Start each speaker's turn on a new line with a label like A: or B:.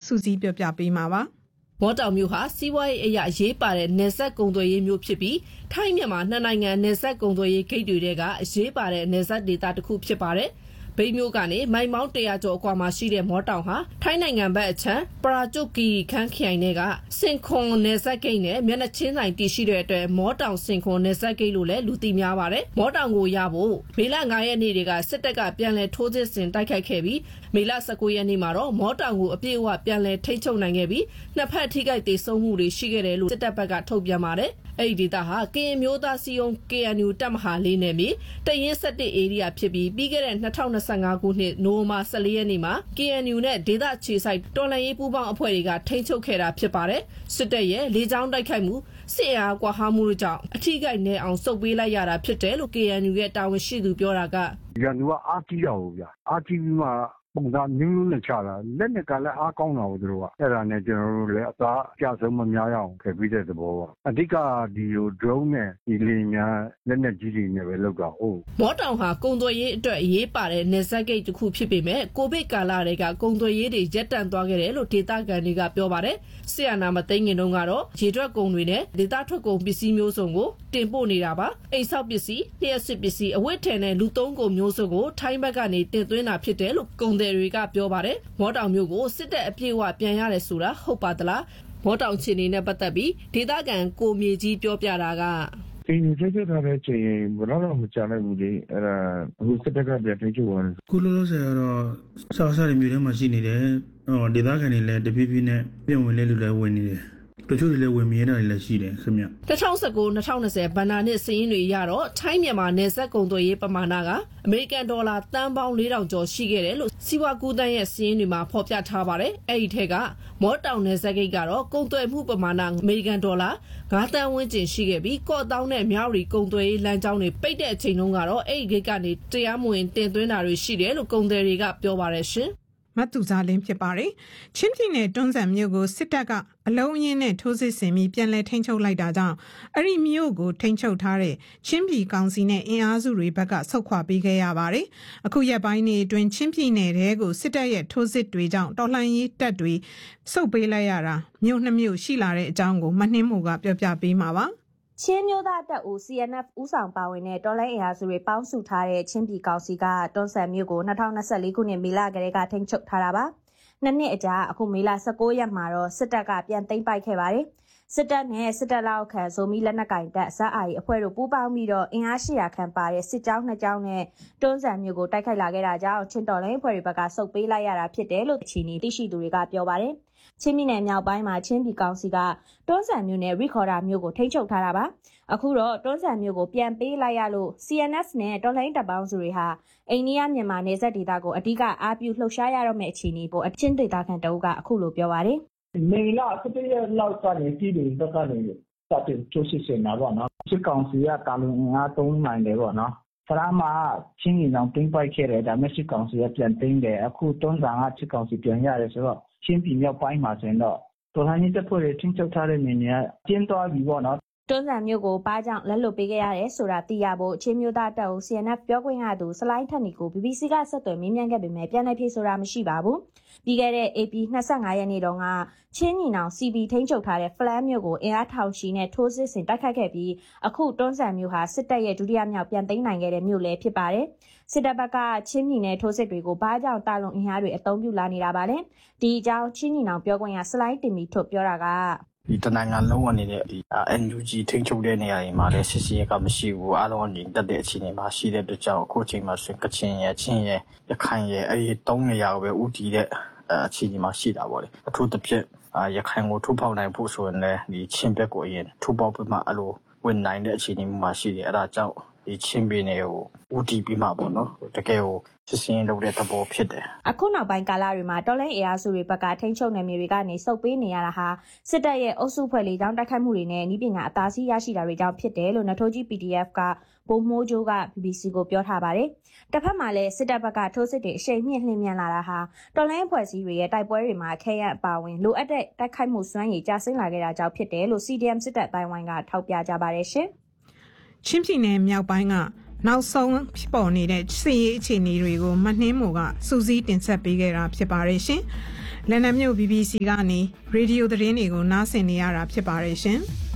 A: စုစည်းပြောပြပေးမှာပါ
B: မော်တောင်မြို့ဟာစီးပွားရေးအရာရေးပါတဲ့နယ်စပ်ကုန်သွယ်ရေးမြို့ဖြစ်ပြီးထိုင်းမြန်မာနှစ်နိုင်ငံနယ်စပ်ကုန်သွယ်ရေးဂိတ်တွေထဲကအရေးပါတဲ့နယ်စပ်ဒေသတစ်ခုဖြစ်ပါတယ်ဗိမ်းမြို့ကနေမိုင်မောင်း100ကျော်အကွာမှာရှိတဲ့မော်တောင်ဟာထိုင်းနိုင်ငံဘက်အချမ်းပရာကျွတ်ကီခန်းခရိုင်တွေကစင်ခွန်နယ်စပ်ဂိတ်နဲ့မျက်နှာချင်းဆိုင်တည်ရှိတဲ့အတွက်မော်တောင်စင်ခွန်နယ်စပ်ဂိတ်လို့လည်းလူသိများပါတယ်မော်တောင်ကိုရဖို့မေလ9ရက်နေ့တွေကစစ်တပ်ကပြန်လည်ထိုးစစ်ဆင်တိုက်ခိုက်ခဲ့ပြီးမေလ19ရက်နေ့မှာတော့မော်တောင်ကိုအပြည့်အဝပြန်လည်ထိန်းချုပ်နိုင်ခဲ့ပြီးနှစ်ဖက်ထိခိုက်ဒေဆုံးမှုတွေရှိခဲ့တယ်လို့စစ်တပ်ဘက်ကထုတ်ပြန်ပါတယ်အဲ့ဒီဒေသဟာကရင်မျိုးသားစီယုံ KNU တပ်မဟာ၄နယ်မြေတရင်7ဧရိယာဖြစ်ပြီးပြီးခဲ့တဲ့2025ခုနှစ်နိုဝင်ဘာ14ရက်နေ့မှာ KNU နဲ့ဒေသခြေစိုက်တော်လှန်ရေးပူးပေါင်းအဖွဲ့တွေကထိန်းချုပ်ခဲ့တာဖြစ်ပါတယ်စစ်တပ်ရဲ့လေကြောင်းတိုက်ခိုက်မှုစစ်အားကွာဟမှုတို့ကြောင့်အထူးကိနေအောင်စုပ်ပေးလိုက်ရတာဖြစ်တယ်လို့ KNU ရဲ့တာဝန်ရှိသူပြောတာက
C: KNU ကအားကြီးတာဟုတ်ဗျာအားကြီးပြီးမှပုံစံမျိုးနဲ့ချတာလက်နဲ့ကလည်းအားကောင်းတာဘူးတို့ကအဲ့ဒါနဲ့ကျွန်တော်တို့လည်းအသာအကျဆုံးမများရအောင်ခဲ့ပြီးတဲ့သဘောပါအဓိကဒီလို drone နဲ့ဒီလေများလက်နဲ့ကြီးတွေနဲ့ပဲလောက်တာဟုတ်
B: မော်တောင်ဟာကုန်သွယ်ရေးအတွက်အရေးပါတဲ့နယ်စပ်ဂိတ်တစ်ခုဖြစ်ပေမဲ့ကိုဗစ်ကာလတွေကကုန်သွယ်ရေးတွေရပ်တန့်သွားခဲ့တယ်လို့ဒေသခံတွေကပြောပါတယ်ဆီယနာမသိငင်တုန်းကတော့ရေထွက်ကုန်တွေနဲ့ဒေသထွက်ကုန်ပစ္စည်းမျိုးစုံကိုတင်ပို့နေတာပါအိမ်ဆောက်ပစ္စည်းလျှက်စစ်ပစ္စည်းအဝတ်ထည်နဲ့လူသုံးကုန်မျိုးစုံကိုထိုင်းဘက်ကနေတင်သွင်းတာဖြစ်တယ်လို့ကုန်တွေကပြောပါတယ်မော်တောင်မျိုးကိုစစ်တပ်အပြည့်အဝပြန်ရတယ်ဆိုတာဟုတ်ပါသလားမော်တောင်ခြေနေနဲ့ပတ်သက်ပြီးဒေသခံကိုမြေကြီးပြောပြတာက
C: အင်းကျကျထားတဲ့ချိန်ဘယ်တော့မှကြားလိုက်ဘူးလေအဲ့ဒါအခုစစ်တပ်ကပြန်ထိချုပ်သွားတယ်
D: ခုလောလောဆယ်ကတော့ဆောက်စားတဲ့မြို့ထဲမှာရှိနေတယ်ဒေသခံတွေလည်းတဖြည်းဖြည်းနဲ့ပြင်ဝင်လဲလူလည်းဝင်နေတယ်တချို့တွေလည်းဝင်မြင်တာတွေလည်းရှိတယ်ခင်ဗျ
B: 2019-2020ဘဏ္ဍာနှစ်စည်းရင်းတွေရတော့ထိုင်းမြန်မာနယ်စပ်ကုန်သွယ်ရေးပမာဏကအမေရိကန်ဒေါ်လာတန်ပေါင်း4000ကျော်ရှိခဲ့တယ်လို့စီးပွားကူးသန်းရဲ့စည်းရင်းတွေမှာဖော်ပြထားပါတယ်။အဲ့ဒီထက်ကမော်တောင်နယ်စပ်ဂိတ်ကတော့ကုန်သွယ်မှုပမာဏအမေရိကန်ဒေါ်လာ9တန်းဝန်းကျင်ရှိခဲ့ပြီးကော့တောင်းနဲ့မြောက်ရီကုန်သွယ်ရေးလမ်းကြောင်းတွေပိတ်တဲ့အချိန်တုန်းကတော့အဲ့ဒီဂိတ်ကနေတရားမဝင်တင်သွင်းတာတွေရှိတယ်လို့ကုန်သည်တွေကပြောပါတယ်ရှင်
A: မတူစားလင်းဖြစ်ပါတယ်ချင်းပြည်နယ်တွန်းဇံမြို့ကိုစစ်တပ်ကအလုံးအင်းနဲ့ထိုးစစ်ဆင်ပြီးပြန်လည်ထိန်းချုပ်လိုက်တာကြောင့်အဲ့ဒီမြို့ကိုထိန်းချုပ်ထားတဲ့ချင်းပြည်ကောင်စီနဲ့အင်အားစုတွေဘက်ကဆုတ်ခွာပေးခဲ့ရပါတယ်အခုရက်ပိုင်းတွေအတွင်းချင်းပြည်နယ်တဲကိုစစ်တပ်ရဲ့ထိုးစစ်တွေကြောင့်တော်လှန်ရေးတပ်တွေဆုတ်ပေးလိုက်ရတာမြို့2မြို့ရှိလာတဲ့အကြောင်းကိုမနှင်းမို့ကပြောပြပေးမှာပါ
E: ချင်းမျိုးသားတပ်ဦး CNF ဦးဆောင်ပါဝင်တဲ့တော်လှန်ရေးအင်အားစုတွေပေါင်းစုထားတဲ့ချင်းပြည်ကောင်စီကတွန်းဆန်မြို့ကို2024ခုနှစ်မေလကတည်းကထိန်းချုပ်ထားတာပါ။နှစ်အကြာအခုမေလ19ရက်မှာတော့စစ်တပ်ကပြန်သိမ်းပိုက်ခဲ့ပါတယ်။စစ်တပ်နဲ့စစ်တပ်လက်အောက်ခံဇိုမီလက်နက်ကင်တပ်ဇက်အာရီအဖွဲ့တို့ပူးပေါင်းပြီးတော့အင်အား800ခန့်ပါတဲ့စစ်ကြောင်း2ကြောင်းနဲ့တွန်းဆန်မြို့ကိုတိုက်ခိုက်လာခဲ့တာကြောင့်ချင်းတော်လှန်ရေးအဖွဲ့တွေဘက်ကဆုတ်ပေးလိုက်ရတာဖြစ်တယ်လို့ချီနီသိရှိသူတွေကပြောပါတယ်။ချင်းပြည်နယ်မြောက်ပိုင်းမှာချင်းပြည်ကောင်စီကတွန်းဆန်မြို့နယ်ရီခေါ်ဒါမြို့ကိုထိန်းချုပ်ထားတာပါအခုတော့တွန်းဆန်မြို့ကိုပြန်ပေးလိုက်ရလို့ CNF နဲ့တော်လှန်ရေးတပ်ပေါင်းစုတွေဟာအိန္ဒိယမြန်မာနယ်စပ်ဒေသကိုအဓိကအားပြုလှုပ်ရှားရတော့မယ့်အခြေအနေပေါ်အချင်းဒေသခံတအုပ်ကအခုလိုပြောပါတယ်
C: မေလ17ရက်လောက်ကနေပြည်သူဘက်ကနေစတင်ထိုးစစ်ဆင်တာပေါ့နော်စစ်ကောင်စီကတာလွန်အင်အားသုံးနိုင်တယ်ပေါ့နော်ဖရာမှာချင်းကြီးအောင်တင်းပိုက်ခဲ့တယ်ဒါမဲ့စစ်ကောင်စီကပြန်သိမ်းတယ်အခုတွန်းဆန်ကစစ်ကောင်စီပြန်ရတယ်ဆိုတော့ချင်းပြည်မြောက်ပိုင်းမှာဆိုရင်တော့တော်လှန်ရေးတပ်ဖွဲ့တွေချင်းချုပ်ထားတဲ့နေရာကျင်းသွားပြီပေါ့နော်
E: တွန်းဆန်မြို့ကိုပါကြောင့်လက်လွတ်ပေးခဲ့ရတယ်ဆိုတာသိရဖို့ချင်းမျိုးသားတပ်ဦး CNF ပြောခွင့်ရသူစလိုင်းထက်နီကို BBC ကဆက်သွယ်မေးမြန်းခဲ့ပေမဲ့ပြန်လည်ဖြေဆိုတာမရှိပါဘူး။ပြီးခဲ့တဲ့ AP 25ရက်နေ့တုန်းကချင်းညီနောင် CB ထိန်းချုပ်ထားတဲ့ Flan မြို့ကိုအင်အားထောင်ချီနဲ့ထိုးစစ်ဆင်တိုက်ခိုက်ခဲ့ပြီးအခုတွန်းဆန်မြို့ဟာစစ်တပ်ရဲ့ဒုတိယမြောက်ပြန်သိမ်းနိုင်ခဲ့တဲ့မြို့လည်းဖြစ်ပါတယ်။စစ်တပ်ဘက်ကချင်းပြည်နယ်ထိုးစစ်တွေကိုဘာကြောင့်တာလွန်အင်အားတွေအသုံးပြုလာနေတာပါလဲ။ဒီအကြောင်းချင်းညီနောင်ပြောခွင့်ရစလိုင်းတင်မီထုတ်ပြောတာက
F: ဒီတနိုင်ငံလုံးကနေတဲ့ဒီ NUG ထိန်းချုပ်တဲ့နေရာတွေမှာလည်းစစ်စီရဲကမရှိဘူးအားလုံးညီတက်တဲ့အခြေအနေမှာရှိတဲ့အတွက်ကြောင့်အခုချိန်မှာဆိုကချင်ရဲ့ချင်းရဲ့ရခိုင်ရဲ့အဲဒီ၃နေရာကိုပဲဥတီတဲ့အခြေအနေမှာရှိတာပေါ့လေအထူးသဖြင့်ရခိုင်ကိုထိုးပေါက်နိုင်ဖို့ဆိုရင်လည်းဒီချင်းဘက်ကိုအရင်ထိုးပေါက်ပြီးမှအဲ့လိုဝင်နိုင်တဲ့အခြေအနေမှာရှိတယ်အဲ့ဒါကြောင့်ဒီချင်းပြည်နယ်ကိုဥတီပြီးမှပေါ့နော်တကယ်ကိုစစ်စင်လုပ်တဲ့သဘောဖြစ်တယ်
E: အခုနောက်ပိုင်းကာလတွေမှာတော်လှန်ရေးအားစုတွေဘက်ကထိန်းချုပ်နယ်မြေတွေကနေစုပ်ပေးနေရတာဟာစစ်တပ်ရဲ့အုပ်စုဖွဲ့လေးကြောင်းတိုက်ခိုက်မှုတွေနဲ့ဤပညာအသာစီးရရှိတာတွေကြောင့်ဖြစ်တယ်လို့နထိုးကြီး PDF ကဘိုးမိုးကျိုးက BBC ကိုပြောထားပါတယ်တစ်ဖက်မှာလည်းစစ်တပ်ဘက်ကထိုးစစ်တွေအရှိန်မြင့်လှည့်မြန်လာတာဟာတော်လှန်ရေးဖွဲ့စည်းတွေရဲ့တိုက်ပွဲတွေမှာခဲယမ်းအပါဝင်လိုအပ်တဲ့တိုက်ခိုက်မှုစွမ်းရည်ကျဆင်းလာခဲ့တာကြောင့်ဖြစ်တယ်လို့ CDM စစ်တပ်ပိုင်းဝိုင်းကထောက်ပြကြပါတယ်ရှင်
A: ချင်းပြည်နယ်မြောက်ပိုင်းကနောက်ဆုံးဖြစ်ပေါ်နေတဲ့စစ်ရေးအခြေအနေတွေကိုမနှင်းမို့ကစူးစီးတင်ဆက်ပေးခဲ့တာဖြစ်ပါတယ်ရှင်လန်ဒန်မြို့ BBC ကနေရေဒီယိုသတင်းတွေကိုနားဆင်နေရတာဖြစ်ပါတယ်ရှင်။